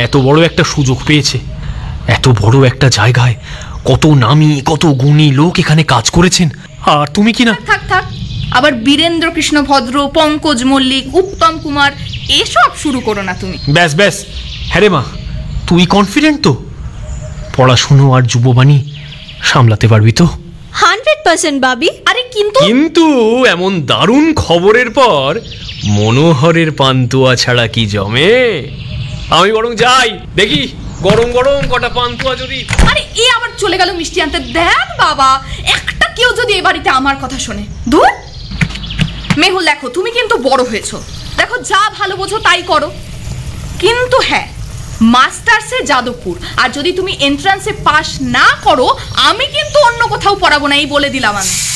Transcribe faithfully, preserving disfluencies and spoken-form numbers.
এত বড় একটা সুযোগ পেয়েছে, এত বড় একটা জায়গায় কত নামী কত গুণী লোক এখানে কাজ করেছেন, আর তুমি কি না। থাক থাক, আবার বীরেন্দ্র কৃষ্ণ ভদ্র, পঙ্কজ মল্লিক, উত্তম কুমার এসব শুরু করো না তুমি। ব্যাস ব্যাস, হ্যাঁ রে মা, তুই কনফিডেন্ট তো? পড়াশুনো আর যুববাণী সামলাতে পারবি তো? হান্ড্রেড পার্সেন্ট বাবি। আরে কিন্তু কিন্তু এমন দারুণ খবরের পর মনোহরের পান্তুয়া ছাড়া কি জমে? আমি বরং যাই, দেখি গরম গরম কটা পান্তুয়া যদি। আরে এ আবার চলে গেল মিষ্টি আনতে। দেখ বাবা, একটা কেউ যদি এ বাড়িতে আমার কথা শোনে। ধুর। মেহুল দেখো, তুমি কিন্তু বড় হয়েছো, দেখো যা ভালো বোঝো তাই করো, কিন্তু হ্যাঁ মাস্টার্সে যাদবপুর, আর যদি তুমি এন্ট্রান্সে পাস না করো আমি কিন্তু অন্য কোথাও পড়াবো না, এই বলে দিলাম আমি।